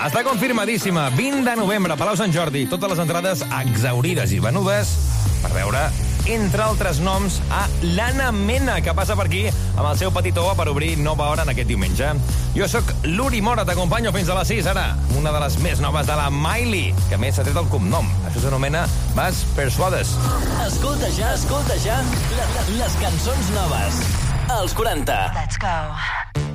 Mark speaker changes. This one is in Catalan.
Speaker 1: Està confirmadíssima. 20 de novembre, Palau Sant Jordi. Totes les entrades exhaurides i venudes per veure, entre altres noms, a l'Anna Mena, que passa per aquí amb el seu petit OA per obrir nova hora en aquest diumenge. Jo sóc l'Uri Mora, t'acompanyo fins a les 6, ara. Una de les més noves de la Miley, que a més s'ha tret el cognom. Això s'anomena Vas Persuades.
Speaker 2: Escolta ja les cançons noves. Als 40.
Speaker 3: Let's go.